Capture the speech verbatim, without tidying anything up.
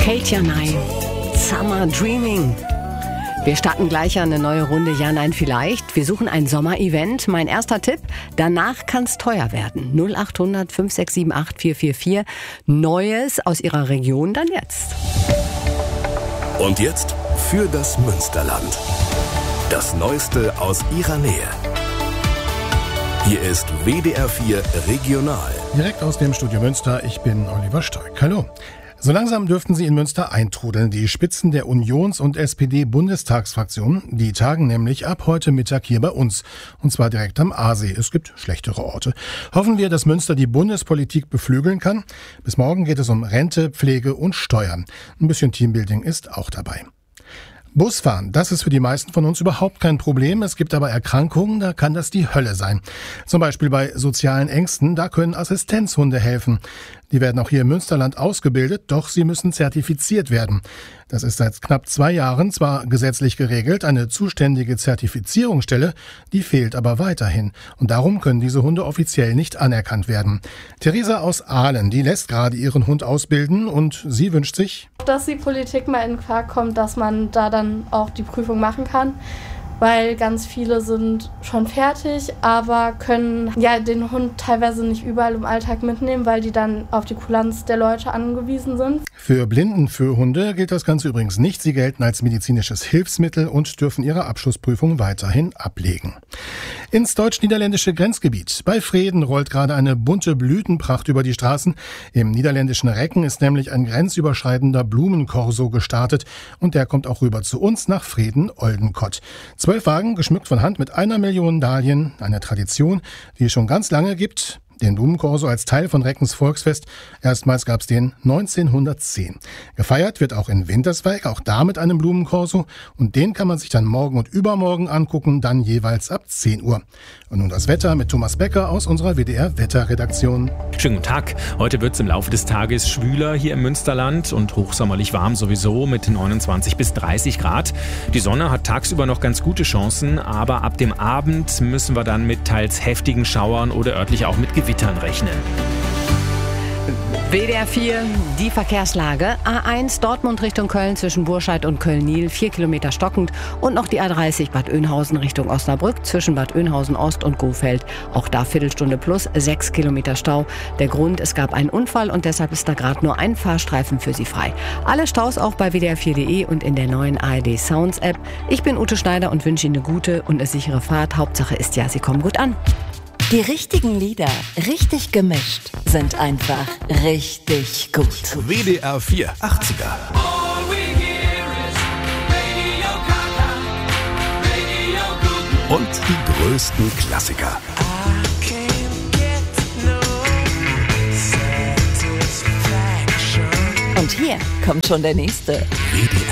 Kate Janay, Summer Dreaming. Wir starten gleich eine neue Runde Ja, Nein, Vielleicht. Wir suchen ein Sommerevent. Mein erster Tipp, danach kann es teuer werden. null acht hundert fünf sechs sieben acht vier vier vier. Neues aus Ihrer Region dann jetzt. Und jetzt für das Münsterland. Das Neueste aus Ihrer Nähe. Hier ist W D R vier Regional. Direkt aus dem Studio Münster, ich bin Oliver Stoick. Hallo. So langsam dürften sie in Münster eintrudeln, die Spitzen der Unions- und S P D-Bundestagsfraktion. Die tagen nämlich ab heute Mittag hier bei uns. Und zwar direkt am Aasee. Es gibt schlechtere Orte. Hoffen wir, dass Münster die Bundespolitik beflügeln kann. Bis morgen geht es um Rente, Pflege und Steuern. Ein bisschen Teambuilding ist auch dabei. Busfahren, das ist für die meisten von uns überhaupt kein Problem. Es gibt aber Erkrankungen, da kann das die Hölle sein. Zum Beispiel bei sozialen Ängsten, da können Assistenzhunde helfen. Die werden auch hier im Münsterland ausgebildet, doch sie müssen zertifiziert werden. Das ist seit knapp zwei Jahren zwar gesetzlich geregelt, eine zuständige Zertifizierungsstelle, die fehlt aber weiterhin. Und darum können diese Hunde offiziell nicht anerkannt werden. Theresa aus Aalen, die lässt gerade ihren Hund ausbilden und sie wünscht sich, dass die Politik mal in den Quark kommt, dass man da dann auch die Prüfung machen kann. Weil ganz viele sind schon fertig, aber können ja den Hund teilweise nicht überall im Alltag mitnehmen, weil die dann auf die Kulanz der Leute angewiesen sind. Für Blindenführhunde gilt das Ganze übrigens nicht. Sie gelten als medizinisches Hilfsmittel und dürfen ihre Abschlussprüfung weiterhin ablegen. Ins deutsch-niederländische Grenzgebiet. Bei Vreden rollt gerade eine bunte Blütenpracht über die Straßen. Im niederländischen Recken ist nämlich ein grenzüberschreitender Blumenkorso gestartet und der kommt auch rüber zu uns nach Vreden-Oldenkott. Zwölf Wagen, geschmückt von Hand mit einer Million Dahlien, eine Tradition, die es schon ganz lange gibt. Den Blumenkorso als Teil von Reckens Volksfest. Erstmals gab es den neunzehnhundertzehn. Gefeiert wird auch in Winterswijk, auch da mit einem Blumenkorso. Und den kann man sich dann morgen und übermorgen angucken, dann jeweils ab zehn Uhr. Und nun das Wetter mit Thomas Becker aus unserer W D R-Wetterredaktion. Schönen guten Tag. Heute wird es im Laufe des Tages schwüler hier im Münsterland und hochsommerlich warm sowieso mit neunundzwanzig bis dreißig Grad. Die Sonne hat tagsüber noch ganz gute Chancen, aber ab dem Abend müssen wir dann mit teils heftigen Schauern oder örtlich auch mit Gewittern rechnen. W D R vier, die Verkehrslage. A eins Dortmund Richtung Köln zwischen Burscheid und Köln-Niel, vier Kilometer stockend. Und noch die A dreißig Bad Oeynhausen Richtung Osnabrück zwischen Bad Oeynhausen Ost und Gohfeld. Auch da Viertelstunde plus, sechs Kilometer Stau. Der Grund, es gab einen Unfall und deshalb ist da gerade nur ein Fahrstreifen für Sie frei. Alle Staus auch bei W D R vier Punkt de und in der neuen A R D Sounds App. Ich bin Ute Schneider und wünsche Ihnen eine gute und eine sichere Fahrt. Hauptsache ist ja, Sie kommen gut an. Die richtigen Lieder, richtig gemischt, sind einfach richtig gut. W D R vier achtziger. Und die größten Klassiker. Und hier kommt schon der nächste. W D